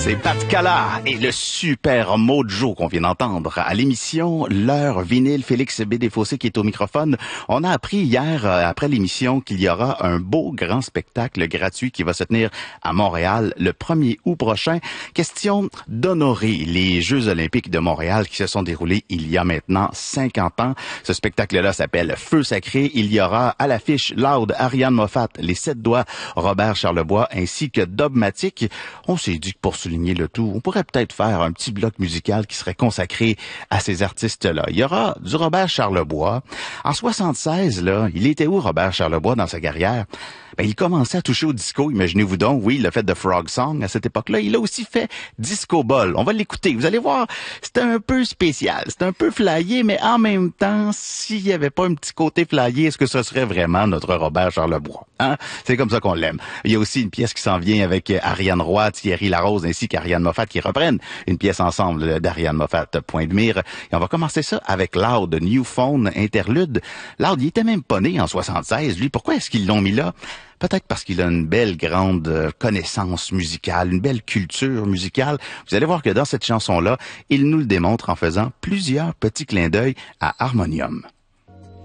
C'est Pat Cala et le super Mojo qu'on vient d'entendre à l'émission L'heure vinyle. Félix Bédéfossé qui est au microphone. On a appris hier, après l'émission, qu'il y aura un beau grand spectacle gratuit qui va se tenir à Montréal le 1er août prochain. Question d'honorer les Jeux olympiques de Montréal qui se sont déroulés il y a maintenant 50 ans. Ce spectacle-là s'appelle Feu sacré. Il y aura à l'affiche Loud, Ariane Moffat, Les Sept Doigts, Robert Charlebois ainsi que Dogmatic. On s'est dit que pour souligner le tout, on pourrait peut-être faire un petit bloc musical qui serait consacré à ces artistes-là. Il y aura du Robert Charlebois. En 76, là, il était où Robert Charlebois dans sa carrière? Ben, il commençait à toucher au disco, imaginez-vous donc. Oui, il a fait The Frog Song à cette époque-là. Il a aussi fait Disco Ball. On va l'écouter. Vous allez voir, c'est un peu spécial. C'est un peu flyé, mais en même temps, s'il n'y avait pas un petit côté flyé, est-ce que ce serait vraiment notre Robert Charlebois? Hein? C'est comme ça qu'on l'aime. Il y a aussi une pièce qui s'en vient avec Ariane Roy, Thierry Larose ainsi qu'Ariane Moffat qui reprennent une pièce ensemble d'Ariane Moffat, Point de mire. Et on va commencer ça avec Loud, New Phone Interlude. Loud, il était même pas né en 76. Lui, pourquoi est-ce qu'ils l'ont mis là? Peut-être parce qu'il a une belle grande connaissance musicale, une belle culture musicale. Vous allez voir que dans cette chanson-là, il nous le démontre en faisant plusieurs petits clins d'œil à Harmonium.